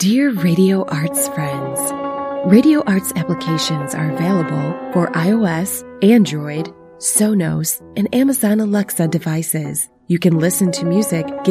Dear Radio Arts friends, Radio Arts applications are available for iOS, Android, Sonos, and Amazon Alexa devices. You can listen to music